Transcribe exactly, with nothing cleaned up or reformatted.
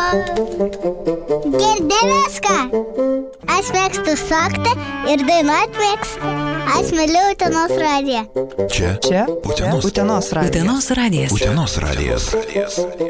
Girdi viską. Aš mėgstu šokti ir dainuoti mėgstu. Aš myliu Utenos radiją. Čia? Čia? Utenos. Utenos radijas. Utenos radijas. Utenos radijas.